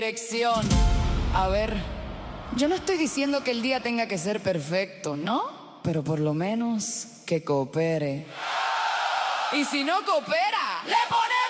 Dirección. A ver, yo no estoy diciendo que el día tenga que ser perfecto, ¿no? Pero por lo menos que coopere. Y si no coopera, ¡le ponemos!